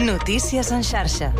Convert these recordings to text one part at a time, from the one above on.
Notícies en xarxa.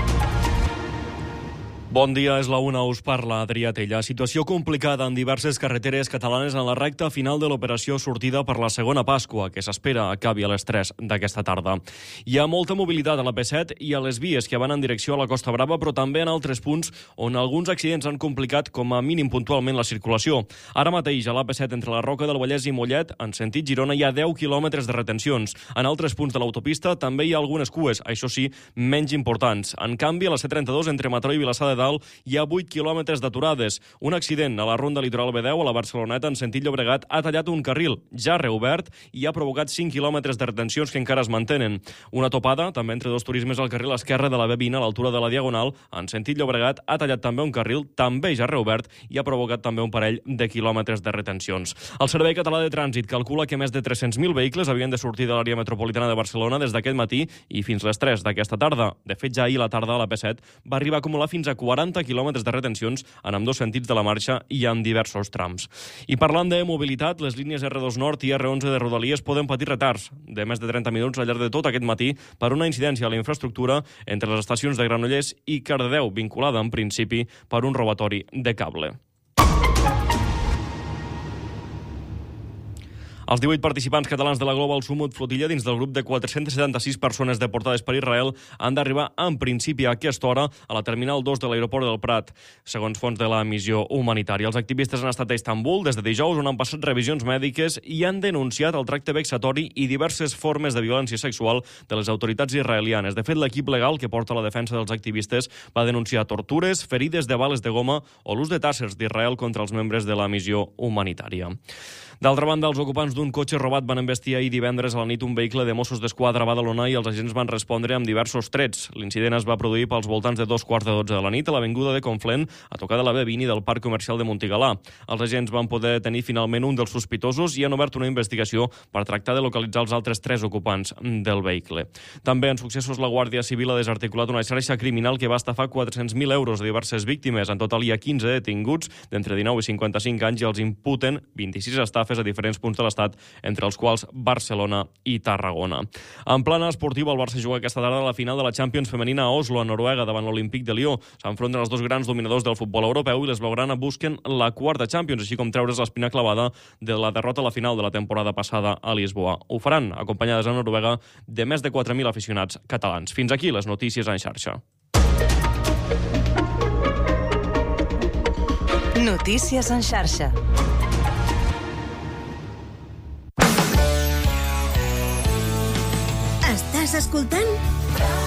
Bon dia, és la 1, us parla Adrià Tella. Situació complicada en diverses carreteres catalanes en la recta final de l'operació sortida per la segona Pasqua, que s'espera acabi a les 3 d'aquesta tarda. Hi ha molta mobilitat a la P7 i a les vies que van en direcció a la Costa Brava, però també en altres punts on alguns accidents han complicat com a mínim puntualment la circulació. Ara mateix a la P7 entre la Roca del Vallès i Mollet, en sentit Girona, hi ha 10 quilòmetres de retencions. En altres punts de l'autopista també hi ha algunes cues, això sí, menys importants. En canvi, a la C32 entre Mataró i Vilassar de Dalt hi ha 8 quilòmetres d'aturades. Un accident a la ronda litoral B10 a la Barceloneta en sentit Llobregat ha tallat un carril ja reobert i ha provocat 5 quilòmetres de retencions que encara es mantenen. Una topada, també entre dos turismes al carril esquerre de la B20 a l'altura de la Diagonal, en sentit Llobregat, ha tallat també un carril, també ja reobert, i ha provocat també un parell de quilòmetres de retencions. El Servei Català de Trànsit calcula que més de 300.000 vehicles havien de sortir de l'àrea metropolitana de Barcelona des d'aquest matí i fins les 3 d'aquesta tarda. De fet, ja ahir a la tarda a la P7 va arribar a acumular fins a 40 quilòmetres de retencions en ambdós sentits de la marxa i en diversos trams. I parlant de mobilitat, les línies R2 Nord i R11 de Rodalies poden patir retards de més de 30 minuts al llarg de tot aquest matí per una incidència a la infraestructura entre les estacions de Granollers i Cardedeu, vinculada en principi per un robatori de cable. Els 18 participants catalans de la Global Summit Flotilla dins del grup de 476 persones deportades per Israel han d'arribar en principi a aquesta hora a la Terminal 2 de l'aeroport del Prat, segons fons de la missió humanitària. Els activistes han estat a Istanbul des de dijous, on han passat revisions mèdiques i han denunciat el tracte vexatori i diverses formes de violència sexual de les autoritats israelianes. De fet, l'equip legal que porta la defensa dels activistes va denunciar tortures, ferides de bales de goma o l'ús de tàssers d'Israel contra els membres de la missió humanitària. D'altra banda, els ocupants d'un cotxe robat van embestir ahir divendres a la nit un vehicle de Mossos d'Esquadra a Badalona i els agents van respondre amb diversos trets. L'incident es va produir pels voltants de 2:15 de la nit a l'avinguda de Conflent, a tocar de la B20 i del Parc Comercial de Montigalà. Els agents van poder detenir finalment un dels sospitosos i han obert una investigació per tractar de localitzar els altres 3 ocupants del vehicle. També en successos la Guàrdia Civil ha desarticulat una xarxa criminal que va estafar 400.000 euros a diverses víctimes. En total hi ha 15 detinguts d'entre 19 i 55 anys i els imputen 26 estafes a diferents punts de l'Estat, entre els quals Barcelona i Tarragona. En plan esportiu, el Barça juga aquesta tarda a la final de la Champions femenina a Oslo, a Noruega, davant l'Olímpic de Lió. S'enfronten els dos grans dominadors del futbol europeu i les blaugrana busquen la quarta Champions, així com treure's l'espina clavada de la derrota a la final de la temporada passada a Lisboa. Ho faran, acompanyades a Noruega de més de 4.000 aficionats catalans. Fins aquí les notícies en xarxa. Notícies en xarxa. Estàs escoltant